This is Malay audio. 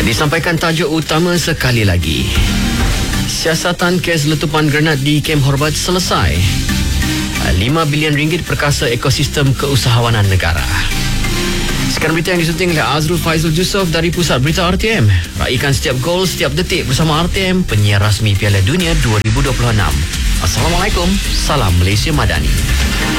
Disampaikan tajuk utama sekali lagi. Siasatan kes letupan granat di Kem Horbat selesai. 5 bilion ringgit perkasa ekosistem keusahawanan negara. Sekarang berita yang disunting oleh Azrul Faizul Yusof dari Pusat Berita RTM. Raikan setiap gol, setiap detik bersama RTM, penyiar rasmi Piala Dunia 2026. Assalamualaikum, salam Malaysia Madani.